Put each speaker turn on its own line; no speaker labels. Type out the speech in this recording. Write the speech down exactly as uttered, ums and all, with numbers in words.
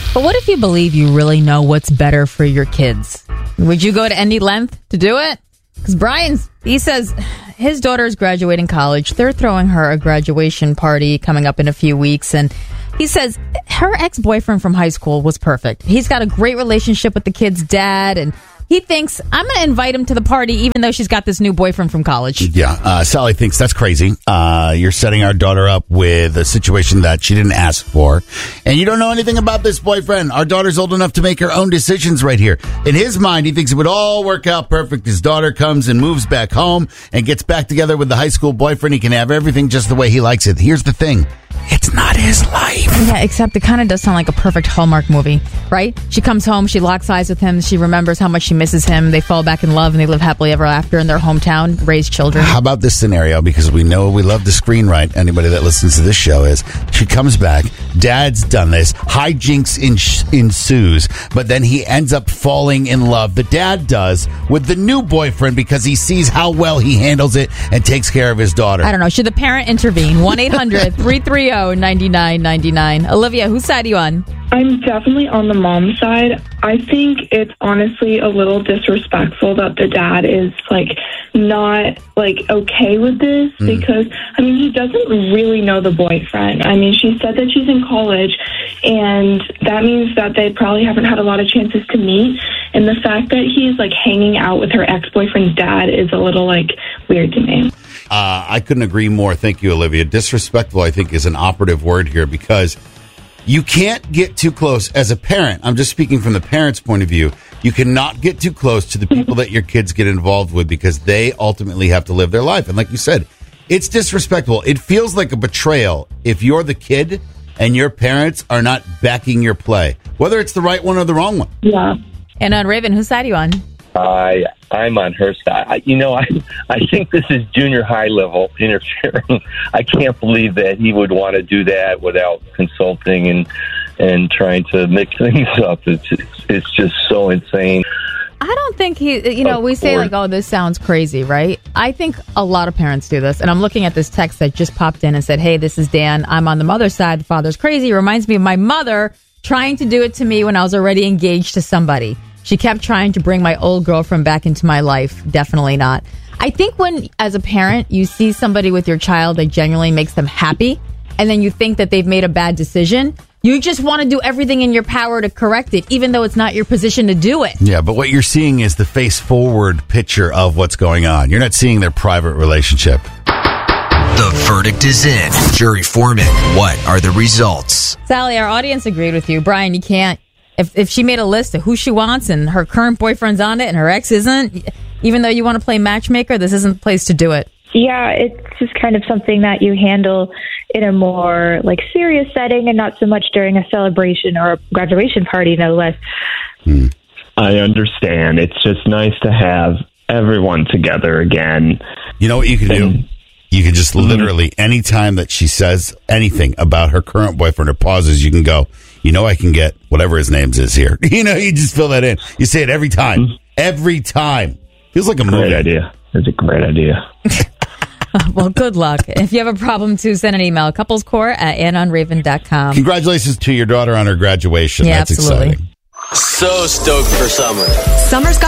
But what if you believe you really know what's better for your kids? Would you go to any length to do it? Because Brian's, he says his daughter's graduating college. They're throwing her a graduation party coming up in a few weeks. And he says her ex-boyfriend from high school was perfect. He's got a great relationship with the kid's dad, and he thinks, I'm going to invite him to the party even though she's got this new boyfriend from college.
Yeah, uh, Sally thinks that's crazy. Uh, you're setting our daughter up with a situation that she didn't ask for. And you don't know anything about this boyfriend. Our daughter's old enough to make her own decisions right here. In his mind, he thinks it would all work out perfect. His daughter comes and moves back home and gets back together with the high school boyfriend. He can have everything just the way he likes it. Here's the thing. It's not his life.
Yeah, except it kind of does sound like a perfect Hallmark movie, right? She comes home, she locks eyes with him, she remembers how much she misses him, they fall back in love, and they live happily ever after in their hometown, raise children.
How about this scenario? Because we know we love to screenwrite. Anybody that listens to this show is, she comes back, dad's done this, hijinks in- ensues, but then he ends up falling in love, the dad does, with the new boyfriend because he sees how well he handles it and takes care of his daughter.
I don't know. Should the parent intervene? one eight hundred three three zero nine nine nine nine. Olivia, whose side are you on?
I'm definitely on the mom side. I think it's honestly a little disrespectful that the dad is, like, not, like, okay with this mm. because, I mean, he doesn't really know the boyfriend. I mean, she said that she's in college, and that means that they probably haven't had a lot of chances to meet, and the fact that he's, like, hanging out with her ex-boyfriend's dad is a little, like, weird to me.
Uh, I couldn't agree more. Thank you, Olivia. Disrespectful, I think, is an operative word here because you can't get too close as a parent. I'm just speaking from the parent's point of view. You cannot get too close to the people that your kids get involved with because they ultimately have to live their life. And like you said, it's disrespectful. It feels like a betrayal if you're the kid and your parents are not backing your play, whether it's the right one or the wrong one.
Yeah.
And on Raven, whose side are you on?
I I'm on her side. I, you know, I I think this is junior high level interfering. I can't believe that he would want to do that without consulting and and trying to mix things up. It's it's just so insane.
I don't think he, you know,
Of
we say
course.
like, oh, this sounds crazy, right? I think a lot of parents do this. And I'm looking at this text that just popped in and said, hey, this is Dan. I'm on the mother's side. The father's crazy. It reminds me of my mother trying to do it to me when I was already engaged to somebody. She kept trying to bring my old girlfriend back into my life. Definitely not. I think when, as a parent, you see somebody with your child that genuinely makes them happy, and then you think that they've made a bad decision, you just want to do everything in your power to correct it, even though it's not your position to do it.
Yeah, but what you're seeing is the face-forward picture of what's going on. You're not seeing their private relationship.
The verdict is in. Jury foreman, what are the results?
Sally, our audience agreed with you. Brian, you can't. If if she made a list of who she wants and her current boyfriend's on it and her ex isn't, even though you want to play matchmaker, this isn't the place to do it.
Yeah, it's just kind of something that you handle in a more like serious setting and not so much during a celebration or a graduation party, no less.
Hmm.
I understand. It's just nice to have everyone together again.
You know what you can do?
And-
You can just literally, anytime that she says anything about her current boyfriend or pauses, you can go, you know, I can get whatever his name is here. You know, you just fill that in. You say it every time. Mm-hmm. Every time. Feels like a movie.
Great idea. It's a great idea.
Well, good luck. If you have a problem, too, send an email. couplescore at ann on raven dot com.
Congratulations to your daughter on her graduation.
Yeah,
That's
absolutely.
exciting.
So stoked for summer.
Summer's got